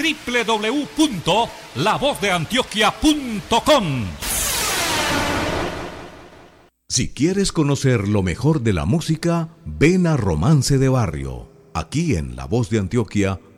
www.lavozdeantioquia.com. Si quieres conocer lo mejor de la música, ven a Romance de Barrio. Aquí en La Voz de Antioquia